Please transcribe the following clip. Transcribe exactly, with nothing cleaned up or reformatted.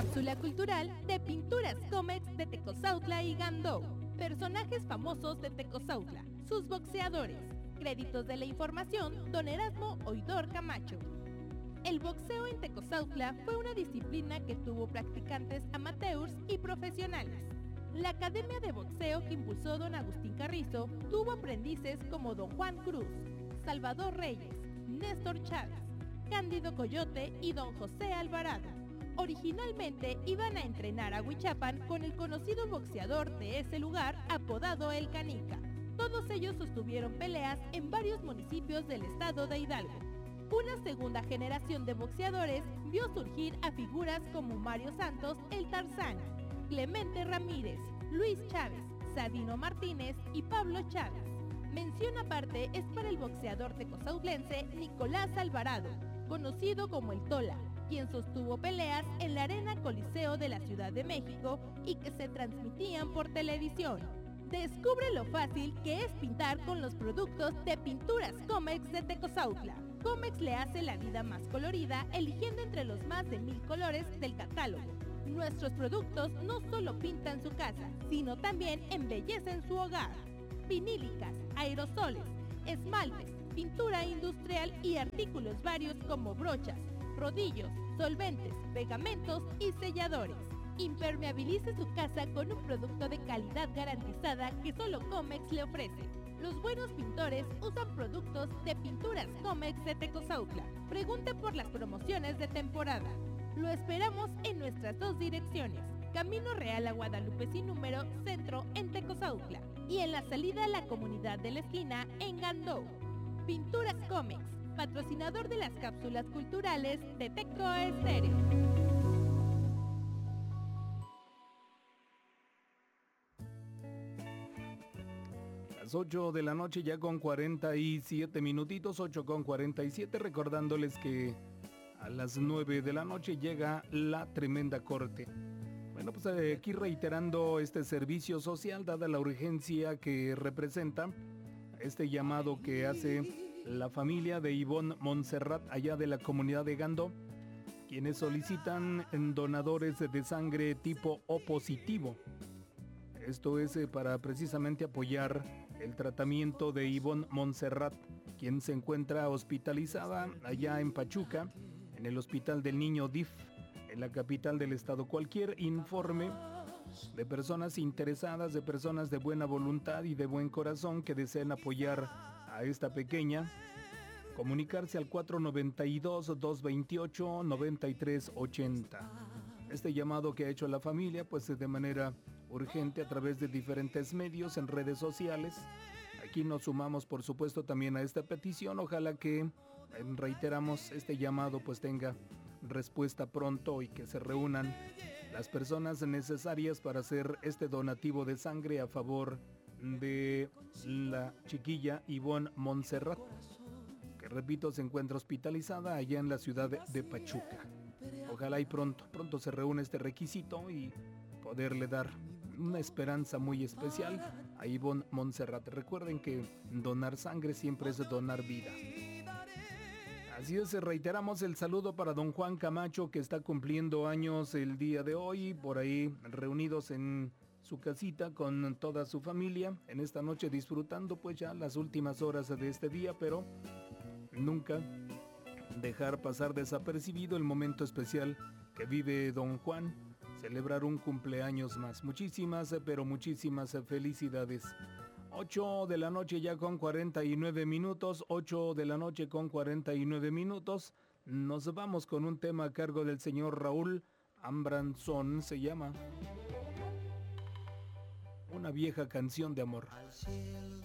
Cápsula cultural de Pinturas Comex de Tecozautla y Gandó. Personajes famosos de Tecozautla, sus boxeadores. Créditos de la información, Don Erasmo Oidor Camacho. El boxeo en Tecozautla fue una disciplina que tuvo practicantes amateurs y profesionales. La academia de boxeo que impulsó don Agustín Carrizo tuvo aprendices como don Juan Cruz, Salvador Reyes, Néstor Chávez, Cándido Coyote y don José Alvarado. Originalmente iban a entrenar a Huichapan con el conocido boxeador de ese lugar apodado El Canica. Todos ellos sostuvieron peleas en varios municipios del estado de Hidalgo. Una segunda generación de boxeadores vio surgir a figuras como Mario Santos, el Tarzán, Clemente Ramírez, Luis Chávez, Sadino Martínez y Pablo Chávez. Mención aparte es para el boxeador tecozautlense Nicolás Alvarado, conocido como el Tola, quien sostuvo peleas en la Arena Coliseo de la Ciudad de México y que se transmitían por televisión. Descubre lo fácil que es pintar con los productos de Pinturas Comex de Tecozautla. Comex le hace la vida más colorida eligiendo entre los más de mil colores del catálogo. Nuestros productos no solo pintan su casa, sino también embellecen su hogar. Vinílicas, aerosoles, esmaltes, pintura industrial y artículos varios como brochas, rodillos, solventes, pegamentos y selladores. Impermeabilice su casa con un producto de calidad garantizada que solo Comex le ofrece. Los buenos pintores usan productos de Pinturas Comex de Tecozautla. Pregunte por las promociones de temporada. Lo esperamos en nuestras dos direcciones, Camino Real a Guadalupe sin número, Centro en Tecozautla, y en la salida a la comunidad de la esquina en Gandó. Pinturas Comex, patrocinador de las cápsulas culturales de Teco Estéreo. Las ocho de la noche ya con cuarenta y siete minutitos, ocho con cuarenta y siete, recordándoles que a las nueve de la noche llega la tremenda corte. Bueno, pues eh, aquí reiterando este servicio social, dada la urgencia que representa este llamado que hace la familia de Ivonne Montserrat allá de la comunidad de Gandó, quienes solicitan donadores de sangre tipo O positivo. Esto es eh, para precisamente apoyar el tratamiento de Ivonne Montserrat, quien se encuentra hospitalizada allá en Pachuca, en el Hospital del Niño D I F, en la capital del estado. Cualquier informe de personas interesadas, de personas de buena voluntad y de buen corazón que deseen apoyar a esta pequeña, comunicarse al cuatro noventa y dos, doscientos veintiocho, noventa y tres ochenta. Este llamado que ha hecho la familia, pues de manera urgente a través de diferentes medios en redes sociales. Aquí nos sumamos, por supuesto, también a esta petición. Ojalá que, reiteramos, este llamado pues tenga respuesta pronto y que se reúnan las personas necesarias para hacer este donativo de sangre a favor de la chiquilla Ivonne Montserrat, que repito, se encuentra hospitalizada allá en la ciudad de Pachuca. Ojalá y pronto, pronto se reúne este requisito y poderle dar una esperanza muy especial a Ivonne Montserrat. Recuerden que donar sangre siempre es donar vida. Así es, reiteramos el saludo para don Juan Camacho, que está cumpliendo años el día de hoy, por ahí reunidos en su casita con toda su familia, en esta noche disfrutando pues ya las últimas horas de este día, pero nunca dejar pasar desapercibido el momento especial que vive don Juan, celebrar un cumpleaños más. Muchísimas, pero muchísimas felicidades. ocho de la noche ya con cuarenta y nueve minutos, ocho de la noche con cuarenta y nueve minutos. Nos vamos con un tema a cargo del señor Raúl Ambranzón, se llama Una vieja canción de amor.